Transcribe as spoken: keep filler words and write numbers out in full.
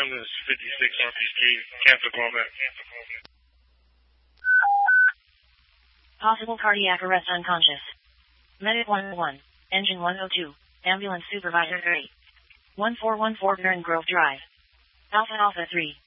one is fifty-six Northeast Street. Cancel callback. Possible cardiac arrest unconscious. Medic one oh one. Engine one oh two. Ambulance Supervisor three. one four one four Burn Grove Drive. Alpha Alpha three.